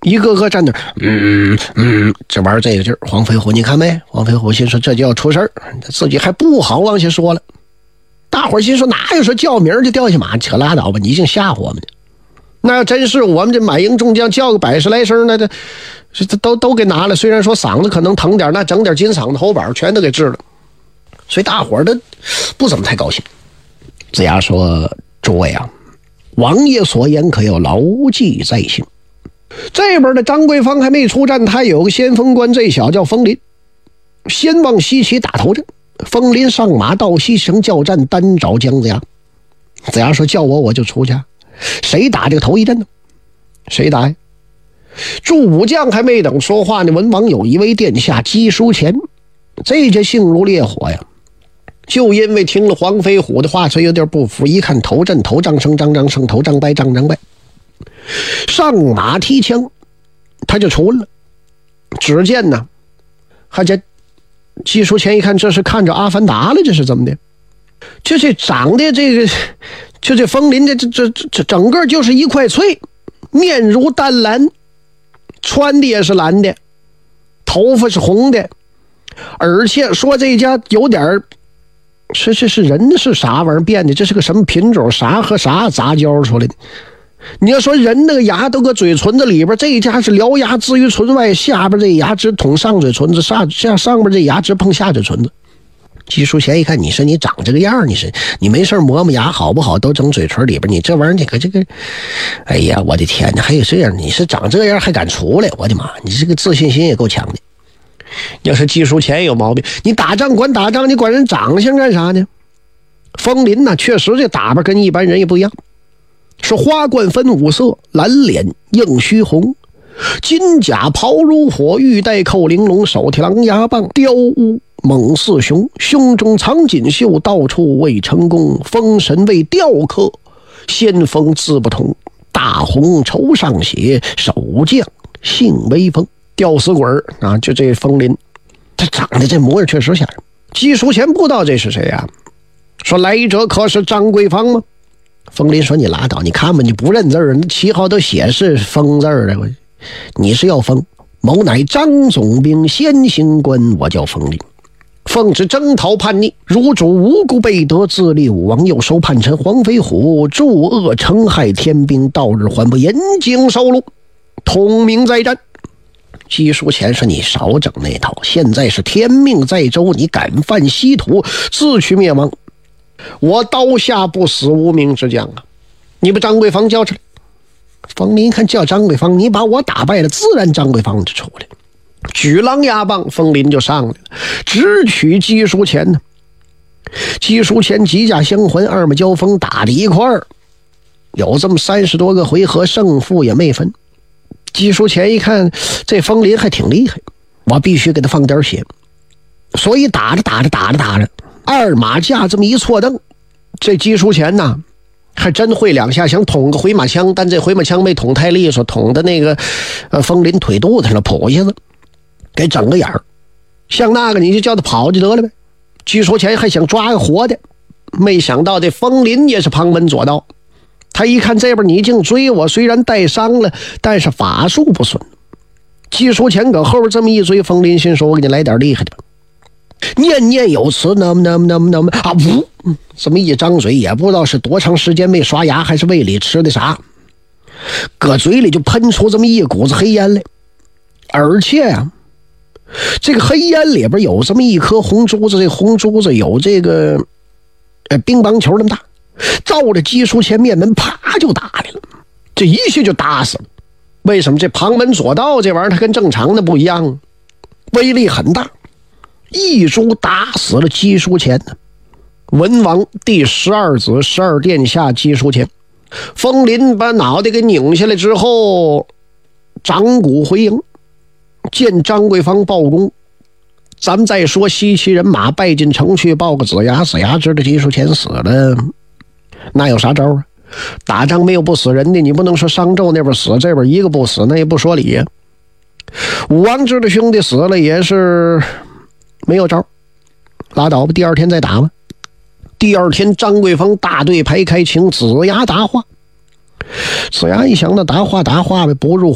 一个个站那这玩意儿这个劲儿。黄飞虎你看没？黄飞虎心说这就要出事儿，自己还不好往下说了。大伙儿心说哪有说叫名就掉下马，扯拉倒吧，你净吓唬我们的。那要真是我们这满营众将叫个100来声，那都给拿了。虽然说嗓子可能疼点，那整点金嗓子喉宝全都给治了。所以大伙儿都不怎么太高兴。子牙说：“诸位啊，王爷所言可要牢记在心。”这边的张桂芳还没出战，他有个先锋官，这小叫风林，先往西岐打头阵。风林上马到西城叫战，单找姜子牙。子牙说：“叫我就出去。谁打这个头一阵呢？谁打呀？”祝武将还没等说话呢，文王有一位殿下姬书前，这家性如烈火呀。就因为听了黄飞虎的话，所以有点不服。一看头阵，头张生张张生，头张败张张败，上马提枪，他就出了。只见呢，还这技术前一看，这是看着阿凡达了，这是怎么的？这长得这个，就这风林的这整个就是一块翠，面如淡蓝，穿的也是蓝的，头发是红的，而且说这家有点是人是啥玩意儿变的？这是个什么品种？啥和啥杂交出来的？你要说人那个牙都搁嘴唇子里边，这一家是獠牙置于唇外，下边这牙只捅上嘴唇子，上边这牙只碰下嘴唇子。技术前一看，你说你长这个样，你没事磨磨牙好不好？都整嘴唇里边，你这玩意儿你可这个，哎呀，我的天哪！还有这样，你是长这样还敢出来？我的妈！你这个自信心也够强的。要是技术前有毛病，你打仗管打仗，你管人长相干啥呢？风林呢，确实这打扮跟一般人也不一样，是花冠分5色，蓝脸映须红，金甲袍如火，玉带扣玲珑，手提狼牙棒，雕乌猛似熊，胸中藏锦绣，到处未成功，封神为雕刻，先锋字不同，大红绸上写，守将姓威风。吊死鬼啊！就这风林，他长得这模样确实吓人。技术前不知道这是谁啊？说来者可是张桂芳吗？风林说：“你拉倒，你看吧，你不认字儿，那旗号都写是风字儿的。你是要封某乃张总兵先行官，我叫风林。奉旨征讨叛逆，如主无辜被得，自立武王，又收叛臣黄飞虎，助恶成害天兵，到日还不严刑收录，同名再战。”技术前说：“你少整那套，现在是天命在周，你敢犯西土，自取灭亡，我刀下不死无名之将啊！你把张桂芳叫出来。”风林看叫张桂芳，你把我打败了，自然张桂芳就出来。举狼牙棒，风林就上来了，直取技术前呢。技术前几架相还，二马交锋，打了一块儿，有这么30多个回合，胜负也没分。技术前一看，这风林还挺厉害，我必须给他放点血。所以打着，二马架这么一错蹬，这技术前呢，还真会2下想捅个回马枪，但这回马枪没捅太利索，捅的那个风林腿肚子上了，扑一下子，给整个眼儿。像那个你就叫他跑就得了呗。技术前还想抓个活的，没想到这风林也是旁门左道。他一看这边你竟追我，虽然带伤了，但是法术不损。技术前搁后边这么一追，风林心说：“我给你来点厉害的吧。”念念有词，那么啊呜，这么一张嘴，也不知道是多长时间没刷牙，还是胃里吃的啥，搁嘴里就喷出这么一股子黑烟来。而且啊，这个黑烟里边有这么一颗红珠子，这红珠子有这个乒乓球那么大，照着技术前面门啪就打来了，这一下就打死了。为什么这旁门左道这玩意儿它跟正常的不一样？威力很大，一珠打死了技术前呢。文王第12子12殿下技术前，风林把脑袋给拧下来之后，掌鼓回营，见张桂芳报功。咱们再说西岐人马败进城去，报个子牙，子牙知道技术前死了，那有啥招啊？打仗没有不死人的，你不能说商纣那边死，这边一个不死，那也不说理呀。武王知道兄弟死了也是没有招，拉倒吧，第二天再打吧。第二天张桂芳大队排开，请子牙答话。子牙一想，那答话呗，不入